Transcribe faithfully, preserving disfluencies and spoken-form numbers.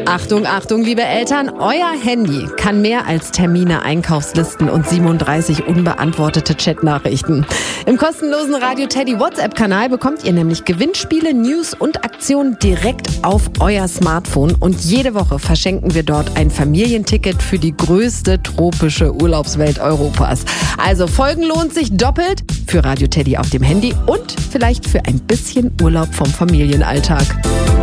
Achtung, Achtung, liebe Eltern, euer Handy kann mehr als Termine, Einkaufslisten und siebenunddreißig unbeantwortete Chatnachrichten. Im kostenlosen Radio Teddy WhatsApp-Kanal bekommt ihr nämlich Gewinnspiele, News und Aktionen direkt auf euer Smartphone. Und jede Woche verschenken wir dort ein Familienticket für die größte tropische Urlaubswelt Europas. Also folgen lohnt sich doppelt für Radio Teddy auf dem Handy und vielleicht für ein bisschen Urlaub vom Familienalltag.